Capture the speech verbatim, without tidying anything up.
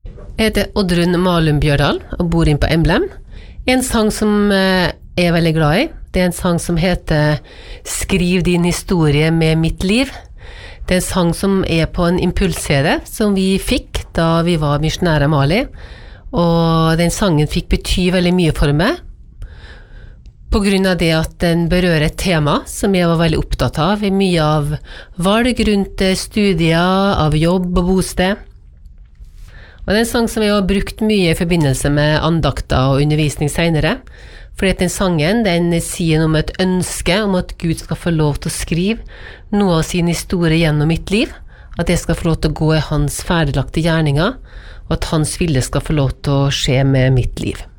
Jeg heter Oddrun Malum Bjørdal og bor inn på Emblem. En sang som jeg er veldig glad i, det er en sang som heter Skriv din historie med mitt liv. Det er en sang som er på en impuls-C D som vi fikk da vi var misjonære i Mali, og den sangen fikk bety veldig mye for meg, på grunn av det at den berører et tema som jeg var veldig opptatt av, i mye av valg rundt studier, av jobb og bosted. Og det er en sang som jeg har brukt mye i forbindelse med andakter og undervisning senere, fordi at den sangen, den sier noe om et ønske om at Gud skal få lov til å skrive noe av sin historie gjennom mitt liv, at jeg skal få lov til å gå i hans ferdiglagte gjerninger, og at hans vilje skal få lov til å skje med mitt liv.